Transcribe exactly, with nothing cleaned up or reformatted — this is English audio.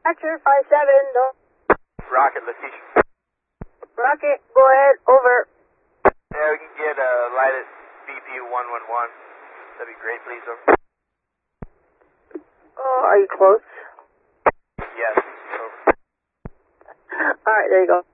Action five seven, no. Rocket, let's teach. Rocket, go ahead, over. Yeah, we can get uh, light at B P one one one. That'd be great, please, over. Oh, are you close? Yes, over. Alright, there you go.